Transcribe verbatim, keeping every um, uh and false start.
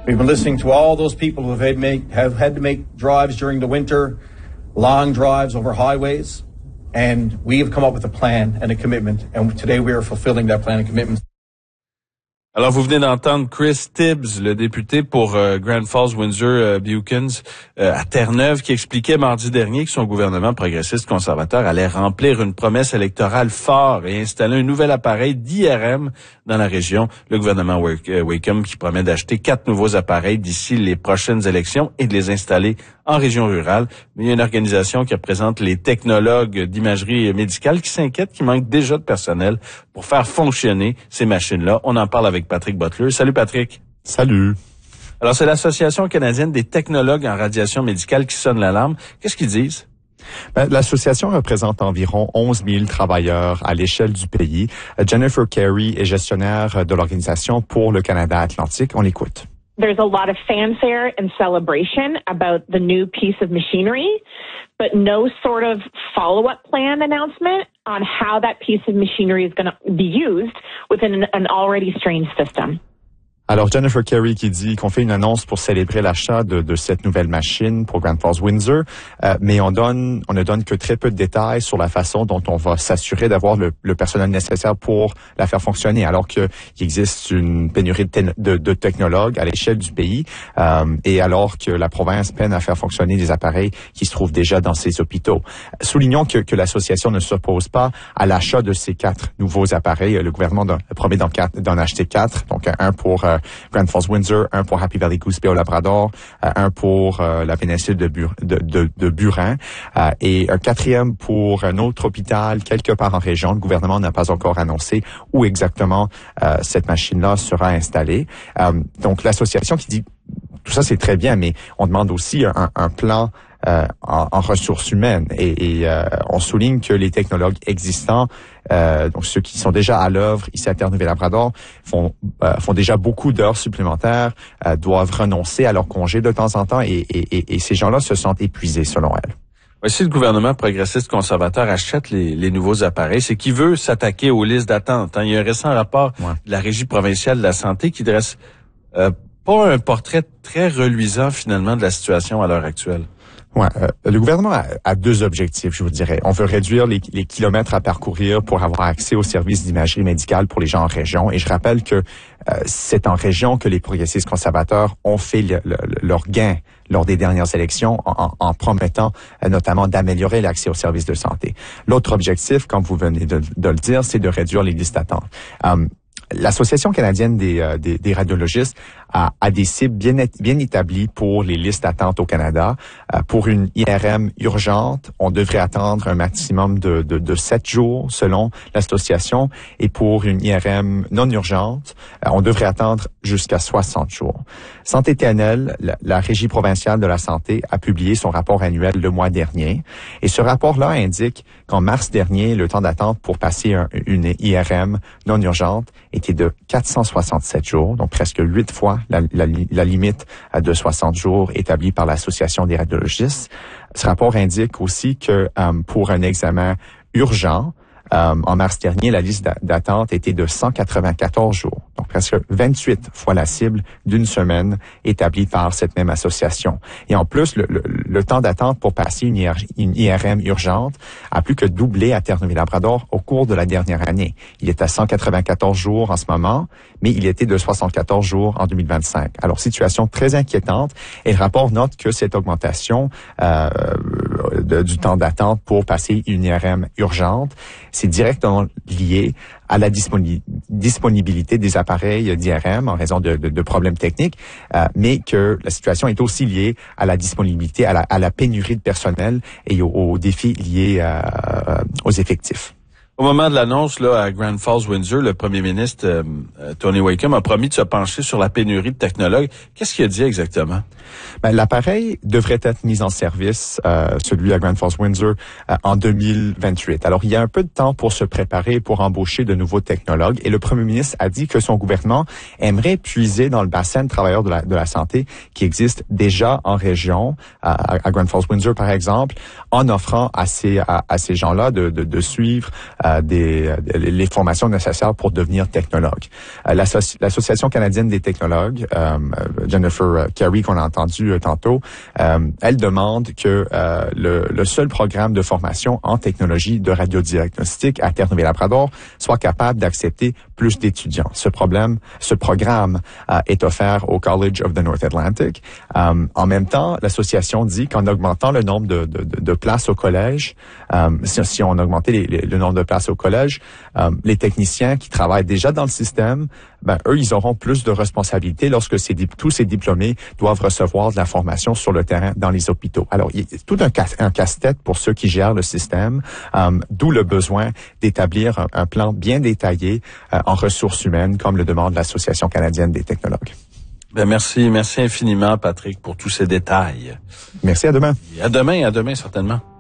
We've been listening to all those people who have had, make, have had to make drives during the winter, long drives over highways, and we have come up with a plan and a commitment, and today we are fulfilling that plan and commitment. Alors, vous venez d'entendre Chris Tibbs, le député pour euh, Grand Falls, Windsor, euh, Buchans, euh, à Terre-Neuve, qui expliquait mardi dernier que son gouvernement progressiste conservateur allait remplir une promesse électorale forte et installer un nouvel appareil d'I R M dans la région. Le gouvernement Wacom qui promet d'acheter quatre nouveaux appareils d'ici les prochaines élections et de les installer en région rurale. Mais il y a une organisation qui représente les technologues d'imagerie médicale qui s'inquiète qu'il manque déjà de personnel pour faire fonctionner ces machines-là. On en parle avec Patrick Butler. Salut Patrick. Salut. Alors c'est l'Association canadienne des technologues en radiation médicale qui sonne l'alarme. Qu'est-ce qu'ils disent? Ben, l'association représente environ onze mille travailleurs à l'échelle du pays. Jennifer Carey est gestionnaire de l'organisation pour le Canada Atlantique. On l'écoute. There's a lot of fanfare and celebration about the new piece of machinery, but no sort of follow-up plan announcement on how that piece of machinery is going to be used within an, an already strained system. Alors, Jennifer Carey qui dit qu'on fait une annonce pour célébrer l'achat de, de cette nouvelle machine pour Grand Falls Windsor, euh, mais on donne, on ne donne que très peu de détails sur la façon dont on va s'assurer d'avoir le, le personnel nécessaire pour la faire fonctionner, alors qu'il existe une pénurie de, te, de, de technologues à l'échelle du pays, euh, et alors que la province peine à faire fonctionner des appareils qui se trouvent déjà dans ses hôpitaux. Soulignons que, que l'association ne s'oppose pas à l'achat de ces quatre nouveaux appareils. Le gouvernement promet d'en, d'en acheter quatre, donc un pour euh, Grand Falls Windsor, un pour Happy Valley Goose Bay au Labrador, euh, un pour euh, la péninsule de, Bur- de, de, de Burin euh, et un quatrième pour un autre hôpital quelque part en région. Le gouvernement n'a pas encore annoncé où exactement euh, cette machine-là sera installée. Euh, donc l'association qui dit tout ça c'est très bien, mais on demande aussi un, un plan Euh, en, en ressources humaines et, et euh, on souligne que les technologues existants, euh, donc ceux qui sont déjà à l'œuvre ici à Terre-Neuve-et-Labrador, font euh, font déjà beaucoup d'heures supplémentaires, euh, doivent renoncer à leur congé de temps en temps et, et, et, et ces gens-là se sentent épuisés selon elle. Si le gouvernement progressiste conservateur achète les, les nouveaux appareils, c'est qu'il veut s'attaquer aux listes d'attente. Hein. Il y a un récent rapport ouais. de la Régie provinciale de la santé qui dresse euh, pas un portrait très reluisant finalement de la situation à l'heure actuelle. Ouais, euh, le gouvernement a, a deux objectifs, je vous dirais. On veut réduire les, les kilomètres à parcourir pour avoir accès aux services d'imagerie médicale pour les gens en région. Et je rappelle que euh, c'est en région que les progressistes conservateurs ont fait le, le, leur gain lors des dernières élections en, en promettant euh, notamment d'améliorer l'accès aux services de santé. L'autre objectif, comme vous venez de, de le dire, c'est de réduire les listes d'attente. Um, L'Association canadienne des, euh, des, des radiologistes a, a des cibles bien, bien établies pour les listes d'attente au Canada. Euh, pour une I R M urgente, on devrait attendre un maximum de, de, de sept jours selon l'association. Et pour une I R M non urgente, euh, on devrait attendre jusqu'à soixante jours. Santé T N L, la, la Régie provinciale de la santé, a publié son rapport annuel le mois dernier. Et ce rapport-là indique qu'en mars dernier, le temps d'attente pour passer un, une I R M non urgente était de quatre cent soixante-sept jours, donc presque huit fois la, la, la limite de soixante jours établie par l'Association des radiologistes. Ce rapport indique aussi que um, pour un examen urgent, Um, en mars dernier, la liste d'attente était de cent quatre-vingt-quatorze jours, donc presque vingt-huit fois la cible d'une semaine établie par cette même association. Et en plus, le, le, le temps d'attente pour passer une, I R, une I R M urgente a plus que doublé à Terre-Neuve-et-Labrador au cours de la dernière année. Il est à cent quatre-vingt-quatorze jours en ce moment, mais il était de soixante-quatorze jours en deux mille vingt-cinq. Alors, situation très inquiétante. Et le rapport note que cette augmentation euh, de, du temps d'attente pour passer une I R M urgente, c'est directement lié à la disponibilité des appareils d'I R M en raison de, de, de problèmes techniques, euh, mais que la situation est aussi liée à la disponibilité, à la, à la pénurie de personnel et aux, aux défis liés euh, aux effectifs. Au moment de l'annonce là à Grand Falls Windsor, le premier ministre euh, Tony Wacom a promis de se pencher sur la pénurie de technologues. Qu'est-ce qu'il a dit exactement? Ben, l'appareil devrait être mis en service, euh, celui à Grand Falls Windsor, euh, en deux mille vingt-huit. Alors, il y a un peu de temps pour se préparer, pour embaucher de nouveaux technologues. Et le premier ministre a dit que son gouvernement aimerait puiser dans le bassin de travailleurs de la, de la santé qui existe déjà en région, à, à Grand Falls Windsor par exemple, en offrant à ces, à, à ces gens-là de, de, de suivre euh, des, des les formations nécessaires pour devenir technologue. Euh, l'Associ- L'Association canadienne des technologues, euh, Jennifer Carey qu'on a entendu euh, tantôt, euh, elle demande que euh, le, le seul programme de formation en technologie de radiodiagnostic à Terre-Neuve-Labrador soit capable d'accepter plus d'étudiants. Ce problème, ce programme euh, est offert au College of the North Atlantic. Euh, en même temps, l'association dit qu'en augmentant le nombre de, de, de places au collège, euh, si, si on augmentait les, les, le nombre de places au collège, euh, les techniciens qui travaillent déjà dans le système, ben eux, ils auront plus de responsabilités lorsque ces, tous ces diplômés doivent recevoir de la formation sur le terrain dans les hôpitaux. Alors, il y a tout un, casse, un casse-tête pour ceux qui gèrent le système, euh, d'où le besoin d'établir un, un plan bien détaillé euh, en ressources humaines, comme le demande l'Association canadienne des technologues. Ben merci, merci infiniment, Patrick, pour tous ces détails. Merci, à demain. Et à demain, à demain certainement.